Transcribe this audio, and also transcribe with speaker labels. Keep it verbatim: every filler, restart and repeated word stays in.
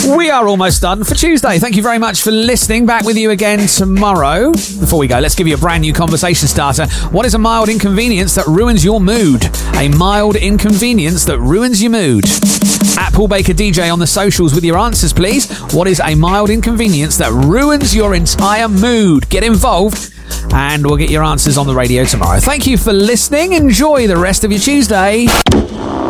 Speaker 1: We are almost done for Tuesday. Thank you very much for listening. Back with you again tomorrow. Before we go, let's give you a brand new conversation starter. What is a mild inconvenience that ruins your mood? A mild inconvenience that ruins your mood. At Paul Baker D J on the socials with your answers, please. What is a mild inconvenience that ruins your entire mood? Get involved and we'll get your answers on the radio tomorrow. Thank you for listening. Enjoy the rest of your Tuesday.